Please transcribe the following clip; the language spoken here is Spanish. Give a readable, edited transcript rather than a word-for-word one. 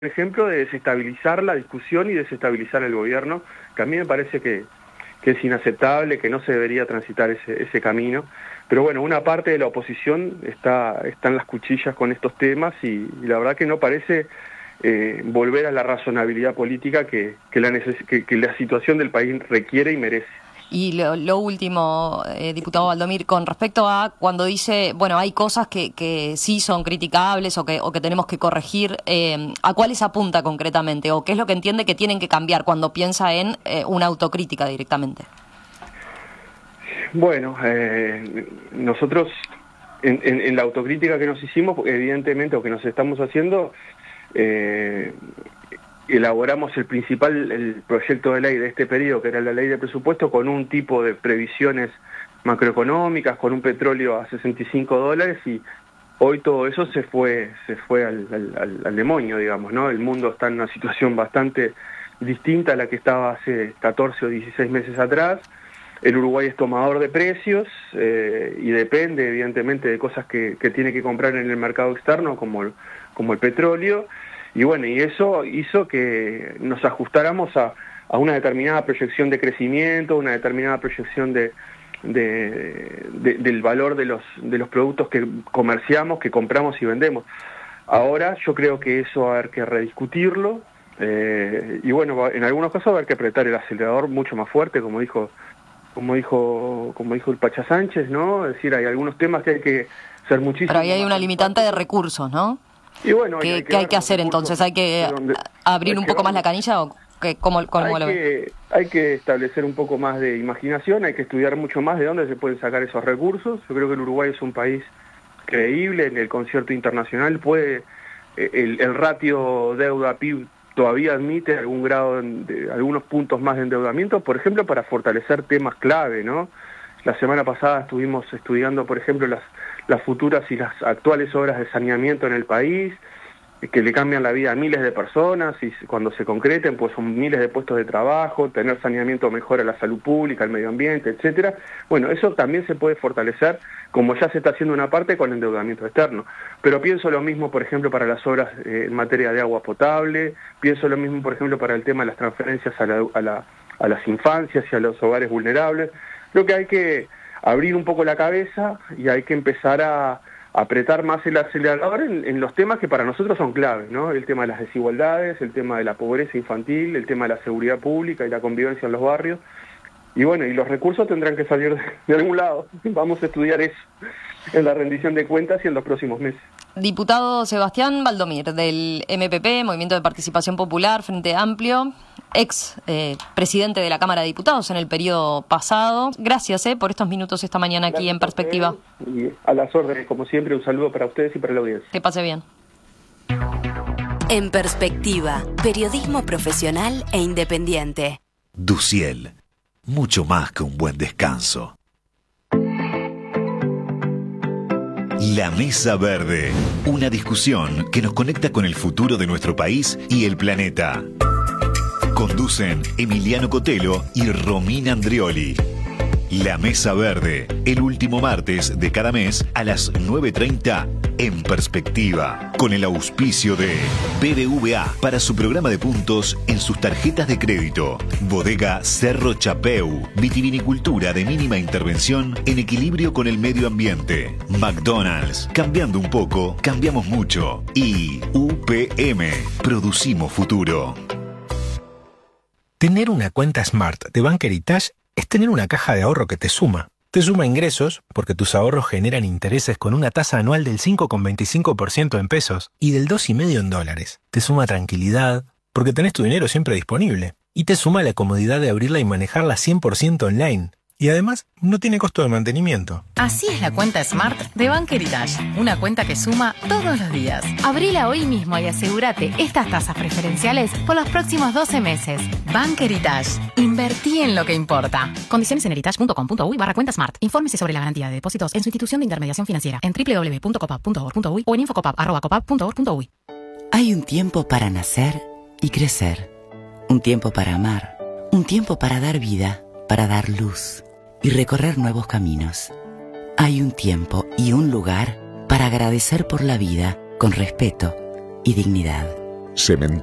Por ejemplo, de desestabilizar la discusión y desestabilizar el gobierno, que a mí me parece que es inaceptable, que no se debería transitar ese camino. Pero bueno, una parte de la oposición está en las cuchillas con estos temas y la verdad que no parece volver a la razonabilidad política que la situación del país requiere y merece. Y lo último, diputado Valdomir, con respecto a cuando dice, bueno, hay cosas que sí son criticables o que tenemos que corregir, ¿a cuáles apunta concretamente? ¿O qué es lo que entiende que tienen que cambiar cuando piensa en una autocrítica directamente? Bueno, nosotros en la autocrítica que nos hicimos, evidentemente, o que nos estamos haciendo, elaboramos el proyecto de ley de este periodo, que era la ley de presupuesto, con un tipo de previsiones macroeconómicas, con un petróleo a $65, y hoy todo eso se fue al demonio, digamos, ¿no? El mundo está en una situación bastante distinta a la que estaba hace 14 o 16 meses atrás. El Uruguay es tomador de precios y depende, evidentemente, de cosas que tiene que comprar en el mercado externo, como el petróleo. Y bueno, y eso hizo que nos ajustáramos a una determinada proyección de crecimiento, una determinada proyección del valor de los productos que comerciamos, que compramos y vendemos. Ahora yo creo que eso va a haber que rediscutirlo, y bueno, en algunos casos va a haber que apretar el acelerador mucho más fuerte, como dijo el Pacha Sánchez, ¿no? Es decir, hay algunos temas que hay que ser muchísimo. Pero ahí hay una limitante de recursos, ¿no? Y bueno, ¿Qué hay que hacer entonces? ¿Hay que abrir un poco más la canilla o cómo lo ven? Hay que establecer un poco más de imaginación, hay que estudiar mucho más de dónde se pueden sacar esos recursos. Yo creo que el Uruguay es un país creíble en el concierto internacional, el ratio deuda-PIB todavía admite algún grado, algunos puntos más de endeudamiento, por ejemplo, para fortalecer temas clave, ¿no? La semana pasada estuvimos estudiando, por ejemplo, las futuras y las actuales obras de saneamiento en el país, que le cambian la vida a miles de personas, y cuando se concreten, pues son miles de puestos de trabajo, tener saneamiento mejora la salud pública, el medio ambiente, etcétera. Bueno, eso también se puede fortalecer, como ya se está haciendo una parte con endeudamiento externo. Pero pienso lo mismo, por ejemplo, para las obras en materia de agua potable, pienso lo mismo, por ejemplo, para el tema de las transferencias a las infancias y a los hogares vulnerables. Creo que hay que abrir un poco la cabeza y hay que empezar a apretar más el acelerador en los temas que para nosotros son claves, ¿no? El tema de las desigualdades, el tema de la pobreza infantil, el tema de la seguridad pública y la convivencia en los barrios. Y bueno, y los recursos tendrán que salir de algún lado. Vamos a estudiar eso en la rendición de cuentas y en los próximos meses. Diputado Sebastián Valdomir, del MPP, Movimiento de Participación Popular, Frente Amplio, ex presidente de la Cámara de Diputados en el periodo pasado. Gracias por estos minutos esta mañana aquí en Perspectiva. Y a las órdenes, como siempre, un saludo para ustedes y para la audiencia. Que pase bien. En Perspectiva, periodismo profesional e independiente. Duciel, mucho más que un buen descanso. La Mesa Verde, una discusión que nos conecta con el futuro de nuestro país y el planeta. Conducen Emiliano Cotelo y Romina Andrioli. La Mesa Verde, el último martes de cada mes a las 9:30 en Perspectiva, con el auspicio de BBVA para su programa de puntos en sus tarjetas de crédito. Bodega Cerro Chapeu, vitivinicultura de mínima intervención en equilibrio con el medio ambiente. McDonald's, cambiando un poco, cambiamos mucho. Y UPM, producimos futuro. Tener una cuenta Smart de Bank Heritage es tener una caja de ahorro que te suma. Te suma ingresos, porque tus ahorros generan intereses con una tasa anual del 5,25% en pesos y del 2,5% en dólares. Te suma tranquilidad, porque tenés tu dinero siempre disponible. Y te suma la comodidad de abrirla y manejarla 100% online. Y además, no tiene costo de mantenimiento. Así es la cuenta Smart de Bank Heritage. Una cuenta que suma todos los días. Abrila hoy mismo y asegúrate estas tasas preferenciales por los próximos 12 meses. Bank Heritage. Invertí en lo que importa. Condiciones en heritage.com.uy/cuenta Smart. Infórmese sobre la garantía de depósitos en su institución de intermediación financiera en www.copap.org.uy o en infocopap@copap.org.uy. Hay un tiempo para nacer y crecer. Un tiempo para amar. Un tiempo para dar vida, para dar luz y recorrer nuevos caminos. Hay un tiempo y un lugar para agradecer por la vida con respeto y dignidad. Cementerio